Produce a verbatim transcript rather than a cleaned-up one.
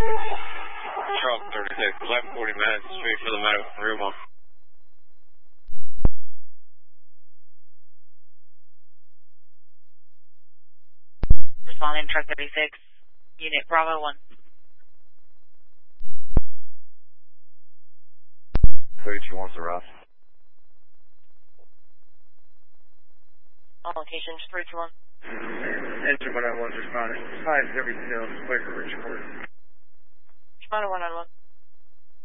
Charles thirty-six, left forty minutes, straight for the medical room on. Responding truck thirty-six, unit Bravo one. thirty-two wants to rough. All locations, three two one. Enter one oh one's responding. five zero six, quick report. Responder one oh one.